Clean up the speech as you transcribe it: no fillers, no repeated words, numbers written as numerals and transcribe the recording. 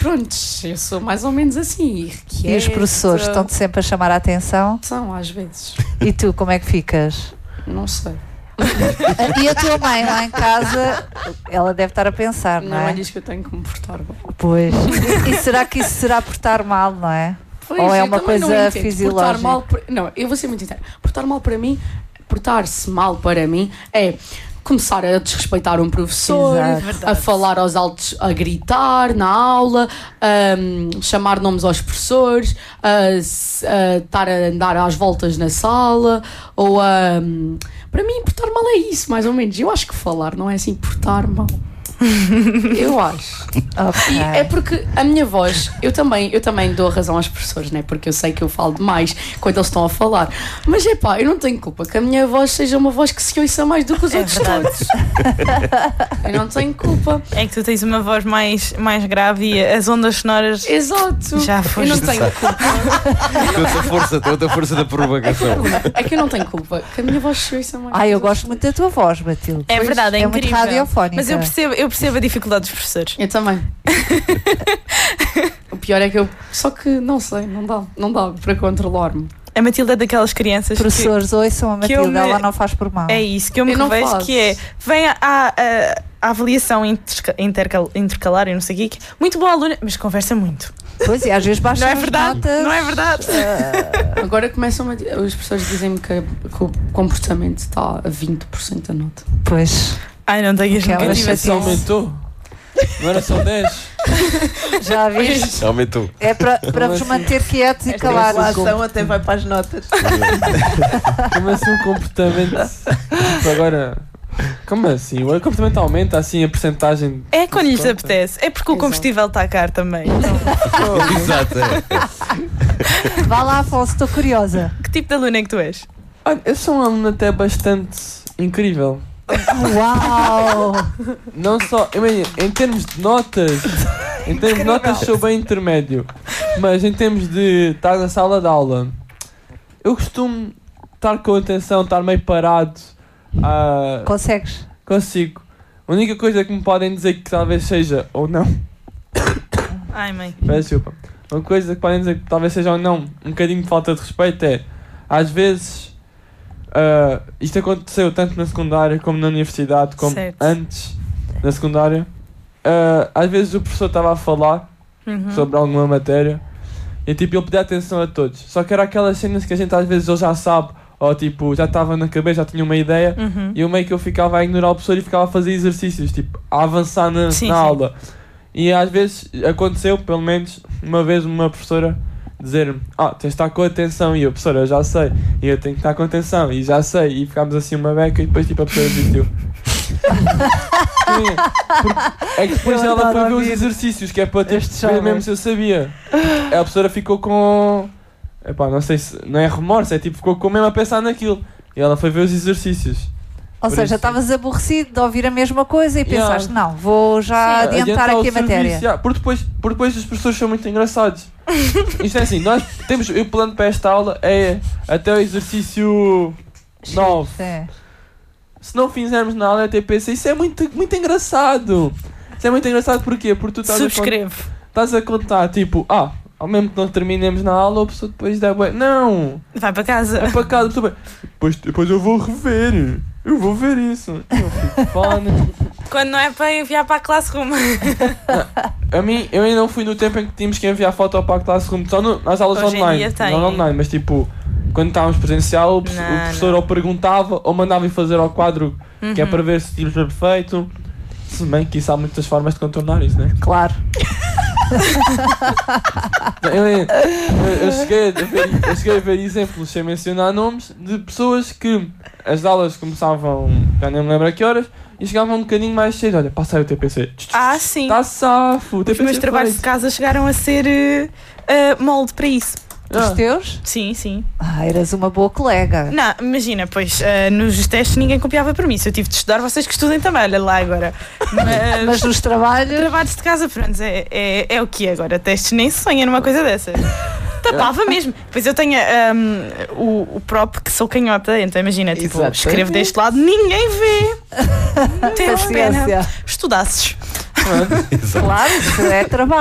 Pronto, eu sou mais ou menos assim. E os professores estão-te sempre a chamar a atenção? São, às vezes. E tu, como é que ficas? Não sei. E a tua mãe lá em casa, ela deve estar a pensar, não é? Não, diz que eu tenho que me portar bem. Pois. E será que isso será portar mal, não é? Pois, ou é uma coisa fisiológica? Portar mal, não, eu vou ser muito sincera. Portar mal para mim, portar-se mal para mim é começar a desrespeitar um professor, a falar aos altos, a gritar na aula, chamar nomes aos professores, estar a andar às voltas na sala, ou para mim portar mal é isso, mais ou menos. Eu acho que falar não é assim portar mal. Eu acho. Okay. E é porque a minha voz, eu também dou razão aos professores, né? Porque eu sei que eu falo demais quando eles estão a falar. Mas é pá, eu não tenho culpa que a minha voz seja uma voz que se ouça mais do que os outros todos. Eu não tenho culpa. É que tu tens uma voz mais grave e as ondas sonoras. Exato. Já foste. Eu não tenho culpa. Outra força da propagação. É que eu não tenho culpa que a minha voz se ouça mais. Eu gosto muito da tua voz, Matilde. É verdade, é incrível. Muito radiofónica. Mas eu percebo a dificuldade dos professores. Eu também. O pior é que eu. Só que não sei, não dá para controlar-me. A Matilde é daquelas crianças professores, ouçam a Matilde, ela não faz por mal. É isso que eu me revejo, que é, vem a avaliação intercalar e não sei o quê, muito boa aluna, mas conversa muito. Pois, e às vezes baixa as notas. Não é verdade. Agora começam os professores dizem-me que o comportamento está a 20% da nota. Pois. Ai, não tenhas nunca tive assim. Aumentou? Não era só 10? Já viste? Aumentou. É para vos manter quietos e calados. A inflação até vai para as notas. Como assim um comportamento? Tipo, agora... Como assim? O comportamento aumenta assim a percentagem? É quando lhes apetece. É porque o combustível está caro também. Exato. Vá lá, Afonso, estou curiosa. Que tipo de aluna é que tu és? Olha, eu sou um aluno até bastante incrível. Uau! Não só, em termos de notas, sou bem intermédio, mas em termos de estar na sala de aula, eu costumo estar com atenção, estar meio parado. Consegues? Consigo. A única coisa que me podem dizer que talvez seja ou não. Ai, mãe. Peço desculpa. Uma coisa que podem dizer que talvez seja ou não um bocadinho de falta de respeito é, às vezes. Isto aconteceu tanto na secundária como na universidade, como antes na secundária. Às vezes o professor estava a falar sobre alguma matéria e tipo ele pedia atenção a todos. Só que era aquelas cenas que a gente às vezes ele já sabe, ou tipo já estava na cabeça, já tinha uma ideia, e eu meio que eu ficava a ignorar o professor e ficava a fazer exercícios, tipo a avançar na aula. E às vezes aconteceu, pelo menos uma vez, uma professora dizer-me, tens de estar com atenção, e a professora, eu já sei, e eu tenho que estar com atenção, e já sei, e ficámos assim uma beca, e depois tipo a professora desistiu. É que depois ela foi ver os exercícios, que é para ter de ver mesmo se eu sabia. A professora ficou com, não sei se, não é remorso, é tipo, ficou com mesmo a pensar naquilo, e ela foi ver os exercícios. Ou seja, estavas aborrecido de ouvir a mesma coisa e pensaste, não, vou já adiantar aqui a matéria. Porque depois os professores são muito engraçados. Isto é assim, nós temos, o plano para esta aula é até o exercício 9. Se não fizermos na aula TPC, isso é muito, muito engraçado. Isso é muito engraçado porquê? Porque tu estás a contar, tipo, ao mesmo que não terminemos na aula, a pessoa depois dá bem. Não! Vai para casa. Vai para casa, depois eu vou rever. Eu vou ver isso. Eu fico fone. Quando não é para enviar para a Classroom. Eu ainda não fui no tempo em que tínhamos que enviar foto para a Classroom, só nas aulas hoje online. Não online, mas tipo, quando estávamos presencial, o professor ou perguntava ou mandava ir fazer ao quadro, que é para ver se tínhamos perfeito. Se bem que isso há muitas formas de contornar isso, né? Claro. Eu cheguei a ver exemplos, sem mencionar nomes, de pessoas que as aulas começavam, já nem me lembro a que horas, e chegavam um bocadinho mais cedo. Olha, passei o TPC. Sim. Está safo. Os meus trabalhos de casa chegaram a ser molde para isso. Os teus? Sim. Eras uma boa colega. Não, imagina, pois nos testes ninguém copiava por mim. Se eu tive de estudar, vocês que estudem também, olha lá agora. Mas nos trabalhos de casa, pronto, é o que é agora. Testes nem se sonha numa coisa dessas. Tapava mesmo. Depois eu tenho o próprio, que sou canhota, então imagina, tipo, escrevo deste lado, ninguém vê. Tens pena. Estudasses. Claro, isso é trabalho.